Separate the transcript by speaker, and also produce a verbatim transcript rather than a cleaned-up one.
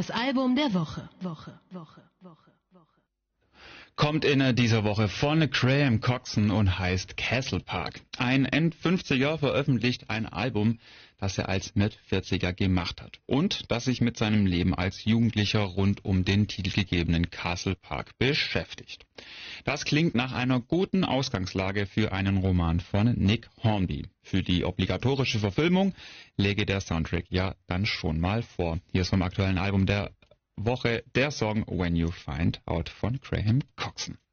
Speaker 1: Das Album der Woche. Woche, Woche, Woche, Woche.
Speaker 2: Kommt in dieser Woche von Graham Coxon und heißt Castle Park. Ein End-fünfziger veröffentlicht ein Album, das er als Mitvierziger gemacht hat und das sich mit seinem Leben als Jugendlicher rund um den titelgegebenen Castle Park beschäftigt. Das klingt nach einer guten Ausgangslage für einen Roman von Nick Hornby. Für die obligatorische Verfilmung läge der Soundtrack ja dann schon mal vor. Hier ist vom aktuellen Album der Woche der Song When You Find Out von Graham Coxon.